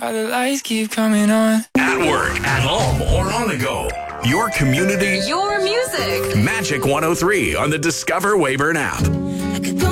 Why the lights keep coming on. At work, at home, or on the go. Your community, your music. Magic 103 on the Discover Weyburn app.